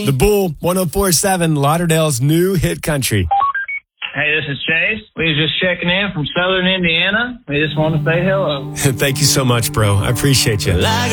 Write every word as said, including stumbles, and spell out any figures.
The Bull, one oh four point seven, Lauderdale's new hit country. Hey, this is Chase. We was just checking in from Southern Indiana. We just want to say hello. Thank you so much, bro. I appreciate you.